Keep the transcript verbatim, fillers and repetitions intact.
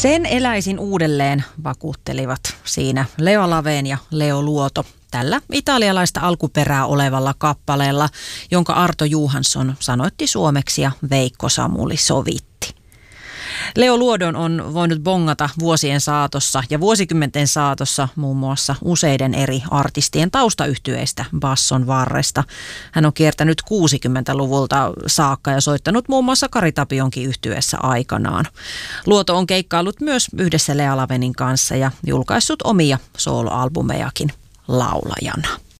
Sen eläisin uudelleen, vakuuttelivat siinä Leo Laven ja Leo Luoto tällä italialaista alkuperää olevalla kappaleella, jonka Arto Johansson sanoitti suomeksi ja Veikko Samuli sovitti. Leo Luodon on voinut bongata vuosien saatossa ja vuosikymmenten saatossa muun muassa useiden eri artistien taustayhtyeistä basson varresta. Hän on kiertänyt kuusikymmentäluvulta saakka ja soittanut muun muassa Kari Tapionkin yhtyeessä aikanaan. Luoto on keikkaillut myös yhdessä Lea Lavenin kanssa ja julkaissut omia soloalbumejakin laulajana.